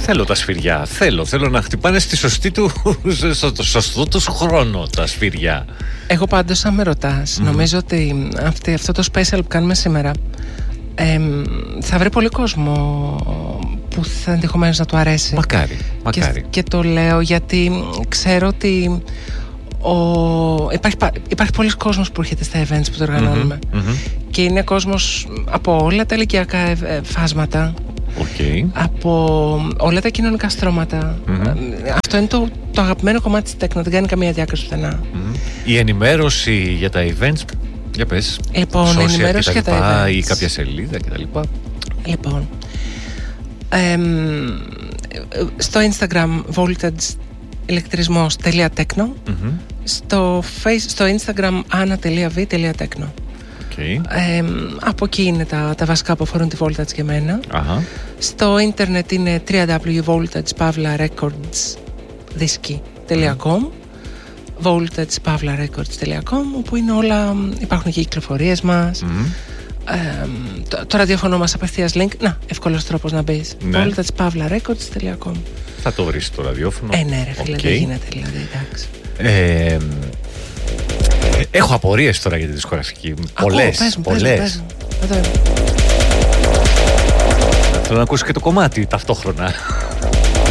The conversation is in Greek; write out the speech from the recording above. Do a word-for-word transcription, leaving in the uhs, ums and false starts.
Θέλω τα σφυριά. Θέλω, θέλω να χτυπάνε στη σωστή του, στο σωστό τους χρόνο τα σφυριά. Εγώ πάντως, αν με ρωτάς, mm. νομίζω ότι αυτή, αυτό το special που κάνουμε σήμερα ε, θα βρει πολύ κόσμο που θα ενδεχομένως να του αρέσει. Μακάρι, μακάρι. Και, και το λέω γιατί ξέρω ότι ο, υπάρχει, υπάρχει πολλοί κόσμος που έρχεται στα events που το οργανώνουμε. Mm-hmm, mm-hmm. Και είναι κόσμος από όλα τα ηλικιακά φάσματα. Okay. Από όλα τα κοινωνικά στρώματα. Mm-hmm. Αυτό είναι το, το αγαπημένο κομμάτι της τέκνο. Δεν κάνει καμία διάκριση πουθενά. Mm-hmm. Η ενημέρωση για τα events, για πες. Λοιπόν, η ενημέρωση για τα events ή κάποια σελίδα κτλ. Λοιπόν, εμ, στο Instagram voltage ηλεκτρισμός τελεία techno, mm-hmm. στο, face, στο Instagram ana τελεία v τελεία techno. Okay. Ε, από εκεί είναι τα, τα βασικά που αφορούν τη Voltage και εμένα. Uh-huh. Στο ίντερνετ είναι double-u double-u double-u τελεία voltage pavla records diski τελεία com, voltage pavla records τελεία com, όπου είναι όλα, υπάρχουν και οι κυκλοφορίες μας. Mm-hmm. ε, το, το ραδιόφωνο μας απευθείας link. Να, εύκολος τρόπος να μπεις. Ναι. voltage pavla records τελεία com. Θα το βρεις το ραδιόφωνο. Ε, ναι ρε φίλε, okay. Δεν γίνεται δηλαδή, εντάξει. Ε, έχω απορίες τώρα για τη δισκογραφική. Πολλές, πες μου, πολλές. Πες μου, πες μου. Θέλω να ακούσει και το κομμάτι ταυτόχρονα.